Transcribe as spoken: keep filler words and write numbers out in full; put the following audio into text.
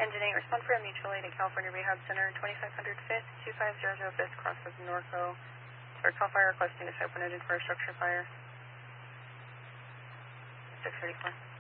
Engine eight, respond for a mutual aid at California Rehab Center, twenty-five hundred fifth, two five zero zero Fisk, crosses Norco. For call fire requesting a type one engine for a structure fire. six thirty-four.